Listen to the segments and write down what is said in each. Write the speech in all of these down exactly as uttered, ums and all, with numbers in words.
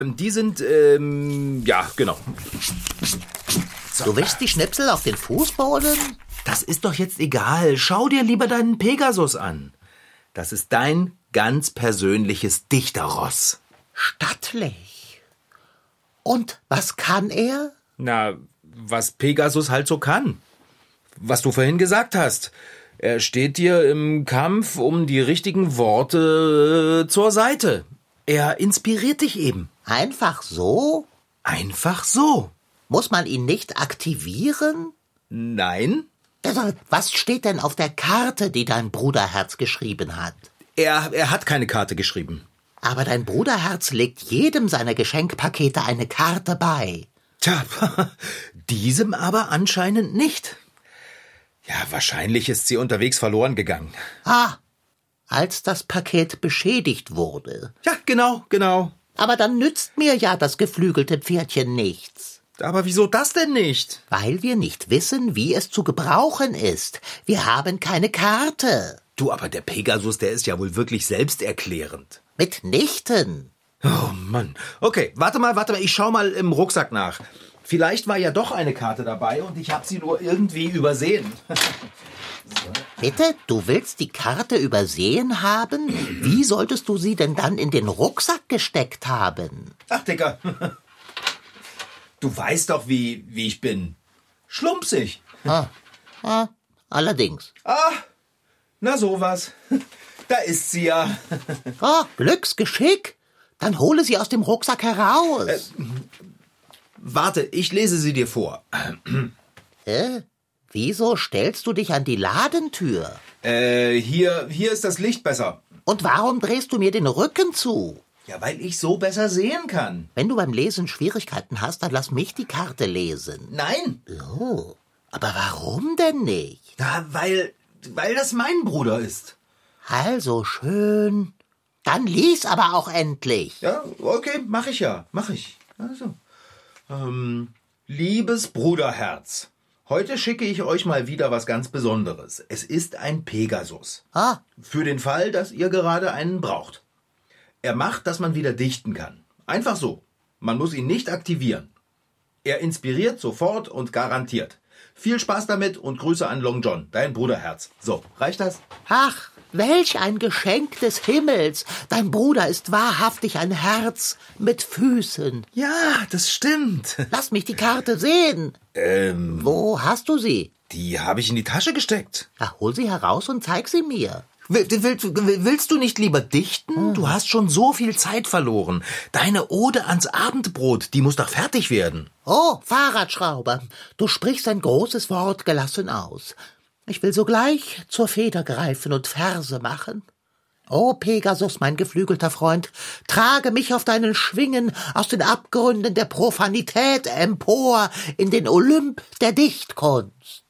Die sind, ähm, ja, genau. So. Du wischst die Schnipsel auf den Fußboden? Das ist doch jetzt egal. Schau dir lieber deinen Pegasus an. Das ist dein ganz persönliches Dichterross. Stattlich. Und was kann er? Na, was Pegasus halt so kann. Was du vorhin gesagt hast. Er steht dir im Kampf um die richtigen Worte zur Seite. Er inspiriert dich eben. Einfach so? Einfach so. Muss man ihn nicht aktivieren? Nein. Was steht denn auf der Karte, die dein Bruderherz geschrieben hat? Er, er hat keine Karte geschrieben. Aber dein Bruderherz legt jedem seiner Geschenkpakete eine Karte bei. Tja, diesem aber anscheinend nicht. Ja, wahrscheinlich ist sie unterwegs verloren gegangen. Ah, als das Paket beschädigt wurde. Ja, genau, genau. Aber dann nützt mir ja das geflügelte Pferdchen nichts. Aber wieso das denn nicht? Weil wir nicht wissen, wie es zu gebrauchen ist. Wir haben keine Karte. Du, aber der Pegasus, der ist ja wohl wirklich selbsterklärend. Mitnichten. Oh Mann. Okay, warte mal, warte mal, ich schau mal im Rucksack nach. Vielleicht war ja doch eine Karte dabei und ich habe sie nur irgendwie übersehen. So. Bitte, du willst die Karte übersehen haben? Wie solltest du sie denn dann in den Rucksack gesteckt haben? Ach, Dicker. Du weißt doch, wie, wie ich bin. Schlumpsig. Ah, ah, allerdings. Ah, na sowas. Da ist sie ja. Oh, Glücksgeschick. Dann hole sie aus dem Rucksack heraus. Äh, warte, ich lese sie dir vor. Äh, wieso stellst du dich an die Ladentür? Äh, hier, hier ist das Licht besser. Und warum drehst du mir den Rücken zu? Ja, weil ich so besser sehen kann. Wenn du beim Lesen Schwierigkeiten hast, dann lass mich die Karte lesen. Nein. Oh, aber warum denn nicht? Ja, weil, weil das mein Bruder ist. Also schön. Dann lies aber auch endlich. Ja, okay, mach ich ja, mach ich. Also, ähm, liebes Bruderherz, heute schicke ich euch mal wieder was ganz Besonderes. Es ist ein Pegasus. Ah. Für den Fall, dass ihr gerade einen braucht. Er macht, dass man wieder dichten kann. Einfach so. Man muss ihn nicht aktivieren. Er inspiriert sofort und garantiert. Viel Spaß damit und Grüße an Long John, dein Bruderherz. So, reicht das? Ach, welch ein Geschenk des Himmels. Dein Bruder ist wahrhaftig ein Herz mit Füßen. Ja, das stimmt. Lass mich die Karte sehen. Ähm. Wo hast du sie? Die habe ich in die Tasche gesteckt. Ach, hol sie heraus und zeig sie mir. Willst, willst du nicht lieber dichten? Hm. Du hast schon so viel Zeit verloren. Deine Ode ans Abendbrot, die muss doch fertig werden. Oh, Fahrradschrauber, du sprichst ein großes Wort gelassen aus. Ich will sogleich zur Feder greifen und Verse machen. O Pegasus, mein geflügelter Freund, trage mich auf deinen Schwingen aus den Abgründen der Profanität empor in den Olymp der Dichtkunst.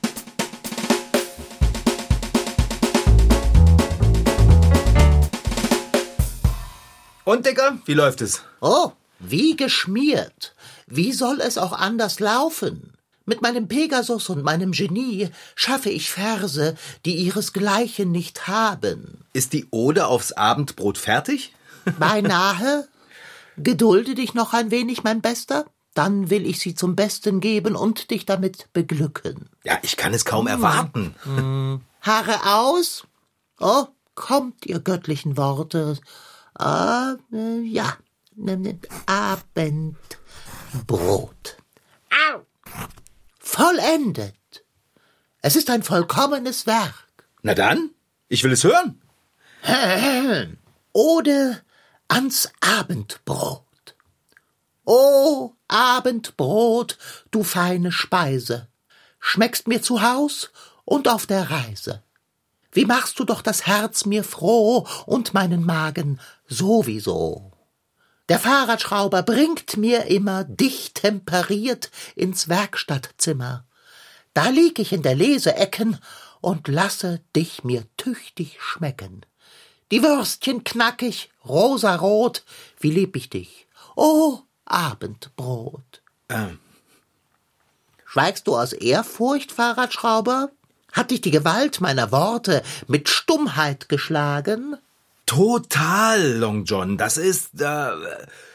Und, Dicker, wie läuft es? Oh, wie geschmiert. Wie soll es auch anders laufen? Mit meinem Pegasus und meinem Genie schaffe ich Verse, die ihresgleichen nicht haben. Ist die Ode aufs Abendbrot fertig? Beinahe. Gedulde dich noch ein wenig, mein Bester. Dann will ich sie zum Besten geben und dich damit beglücken. Ja, ich kann es kaum erwarten. Hm. Haare aus. Oh, kommt, ihr göttlichen Worte. Ah, äh, ja, Abendbrot. Au! Vollendet. Es ist ein vollkommenes Werk. Na dann, ich will es hören. Ode ans Abendbrot. O Abendbrot, du feine Speise, schmeckst mir zu Haus und auf der Reise. Wie machst du doch das Herz mir froh und meinen Magen sowieso. Der Fahrradschrauber bringt mir immer dich temperiert ins Werkstattzimmer. Da lieg ich in der Leseecken und lasse dich mir tüchtig schmecken. Die Würstchen knackig, rosarot, wie lieb ich dich, o Abendbrot. Ähm. Schweigst du aus Ehrfurcht, Fahrradschrauber? Hat dich die Gewalt meiner Worte mit Stummheit geschlagen? Total, Long John. Das ist, äh,